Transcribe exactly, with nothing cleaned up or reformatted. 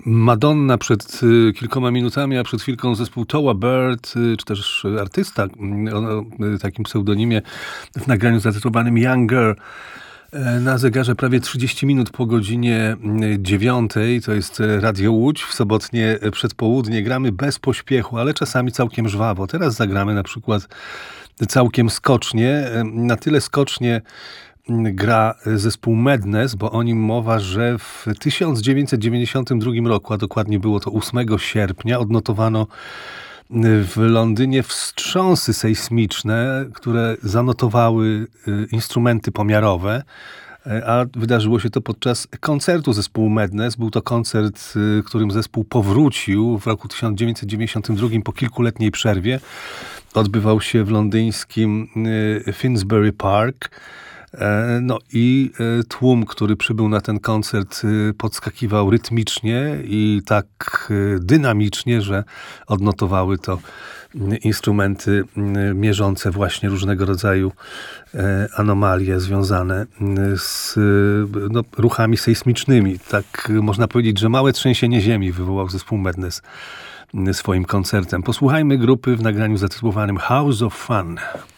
Madonna przed y, kilkoma minutami, a przed chwilką zespół Toa Bird, y, czy też artysta y, o y, takim pseudonimie w nagraniu zatytułowanym Young Girl. E, Na zegarze prawie trzydzieści minut po godzinie y, dziewiątej. To jest e, Radio Łódź. W sobotnie e, przedpołudnie gramy bez pośpiechu, ale czasami całkiem żwawo. Teraz zagramy na przykład całkiem skocznie. E, Na tyle skocznie gra zespół Madness, bo o nim mowa, że w tysiąc dziewięćset dziewięćdziesiątym drugim roku, a dokładnie było to ósmego sierpnia, odnotowano w Londynie wstrząsy sejsmiczne, które zanotowały y, instrumenty pomiarowe, y, a wydarzyło się to podczas koncertu zespołu Madness. Był to koncert, y, którym zespół powrócił w roku tysiąc dziewięćset dziewięćdziesiątym drugim po kilkuletniej przerwie. Odbywał się w londyńskim y, Finsbury Park. E, No i e, tłum, który przybył na ten koncert, e, podskakiwał rytmicznie i tak e, dynamicznie, że odnotowały to m, instrumenty m, mierzące właśnie różnego rodzaju e, anomalie związane m, z e, no, ruchami sejsmicznymi. Tak e, można powiedzieć, że małe trzęsienie ziemi wywołał zespół Madness m, swoim koncertem. Posłuchajmy grupy w nagraniu zatytułowanym House of Fun.